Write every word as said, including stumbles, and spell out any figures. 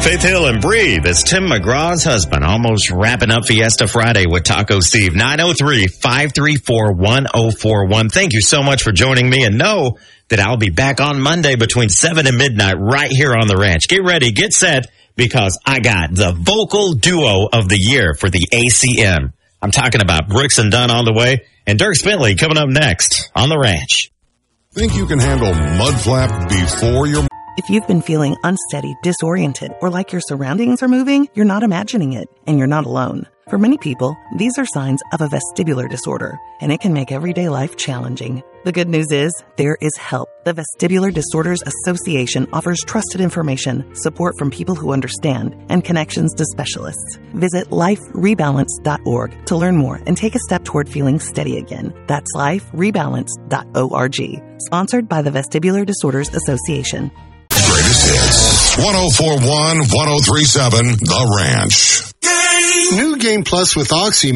Faith Hill and Breathe. It's Tim McGraw's husband, almost wrapping up Fiesta Friday with Taco Steve. nine oh three, five three four, one oh four one. Thank you so much for joining me, and know that I'll be back on Monday between seven and midnight right here on the ranch. Get ready, get set, because I got the vocal duo of the year for the A C M. I'm talking about Brooks and Dunn on the way, and Dirk Bentley coming up next on the ranch. Think you can handle mud flap before your... If you've been feeling unsteady, disoriented, or like your surroundings are moving, you're not imagining it, and you're not alone. For many people, these are signs of a vestibular disorder, and it can make everyday life challenging. The good news is, there is help. The Vestibular Disorders Association offers trusted information, support from people who understand, and connections to specialists. Visit life rebalance dot org to learn more and take a step toward feeling steady again. That's life rebalance dot org. Sponsored by the Vestibular Disorders Association. Greatest hits. one oh four one, one oh three seven, The Ranch. New Game Plus with Oxy